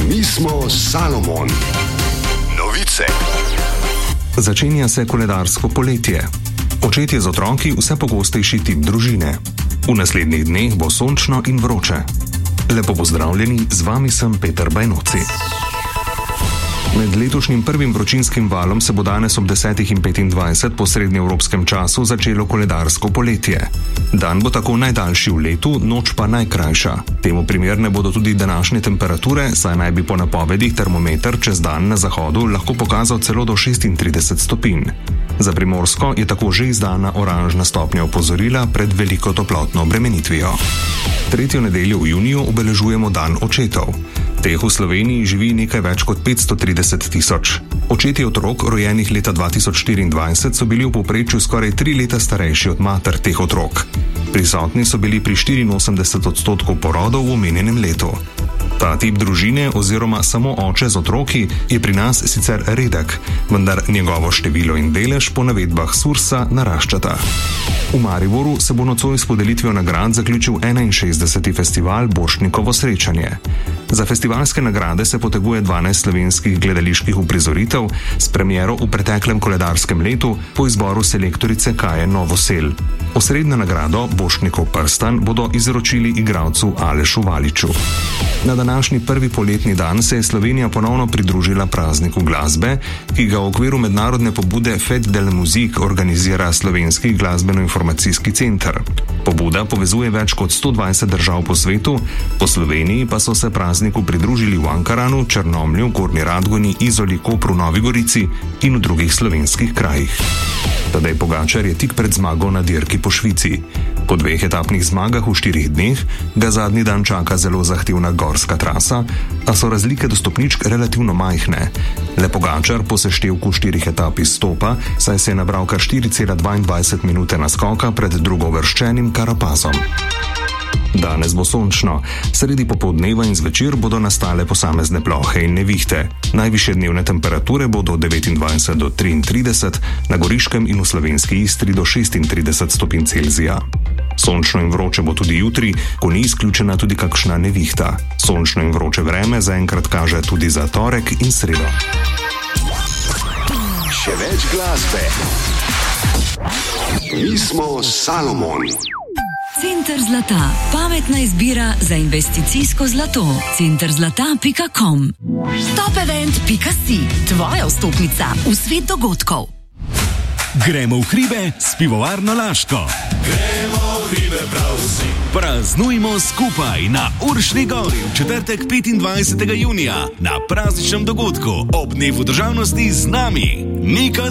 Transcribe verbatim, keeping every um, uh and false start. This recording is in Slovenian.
Mi smo Salomon. Novice. Začenja se koledarsko poletje. Očetje z otroki vse pogostejši tip družine. V naslednjih dneh bo sončno in vroče. Lepo pozdravljeni, z vami sem Peter Bajnoci. Med letošnjim prvim vročinskim valom se bo danes ob desetih in petindvajset po srednjeevropskem času začelo koledarsko poletje. Dan bo tako najdaljši v letu, noč pa najkrajša. Temu primerne bodo tudi današnje temperature, saj naj bi po napovedih termometer čez dan na zahodu lahko pokazal celo do šestintrideset stopinj. Za Primorsko je tako že izdana oranžna stopnja opozorila pred veliko toplotno obremenitvijo. Tretjo nedeljo v juniju obeležujemo dan očetov. Teh v Sloveniji živi nekaj več kot petsto trideset tisoč. Očetje otrok, rojenih leta dva tisoč štiriindvajset, so bili v povprečju skoraj tri leta starejši od mater teh otrok. Prisotni so bili pri štiriinosemdeset odstotkov porodov v omenjenem letu. Ta tip družine oziroma samo oče z otroki je pri nas sicer redek, vendar njegovo število in delež po navedbah Sursa naraščata. V Mariboru se bo nocoj s podelitvijo nagrad zaključil enainšestdeseti festival Borštnikovo srečanje. Za festivalske nagrade se poteguje dvanajst slovenskih gledaliških uprizoritev s premiero v preteklem koledarskem letu po izboru selektorice Kaje Novosel. Osrednjo nagrado Borštnikov prstan bodo izročili igralcu Alešu Valiču. Na današnji prvi poletni dan se je Slovenija ponovno pridružila prazniku glasbe, ki ga v okviru mednarodne pobude Fête de la Musique organizira Slovenski glasbeno-informacijski center. Pobuda povezuje več kot sto dvajset držav po svetu, po Sloveniji pa so se prazniku pridružili v Ankaranu, Črnomlju, Gornji Radgoni, Izoli, Kopru, Novi Gorici in v drugih slovenskih krajih. Tadej Pogačar je tik pred zmago na dirki po Švici. Po dveh etapnih zmagah v štirih dneh ga zadnji dan čaka zelo zahtevna gorska trasa, a so razlike do stopničk relativno majhne. Le Pogačar po seštevku štirih etap izstopa, saj se je nabral kar štiri cela dvaindvajset minute naskoka pred drugovrščenim Karapazom. Danes bo sončno, sredi popoldneva in zvečer bodo nastale posamezne plohe in nevihte. Najvišje dnevne temperature bodo od devetindvajset do triintrideset, na Goriškem in v slovenski Istri do šestintrideset stopinj Celzija. Sončno in vroče bo tudi jutri, ko ni izključena tudi kakšna nevihta. Sončno in vroče vreme zaenkrat kaže tudi za torek in sredo. Še več glasbe. Mi smo Salomon. Center zlata. Pametna izbira za investicijsko zlato. center zlata pika com. top event pika si. Tvoja vstopnica v svet dogodkov. Gremo v hribe s pivovarno Laško. Gremo v hribe prav vsi. Praznujmo skupaj na Uršni gori v četrtek petindvajsetega junija na prazničnem dogodku ob dnevu državnosti z nami. Nika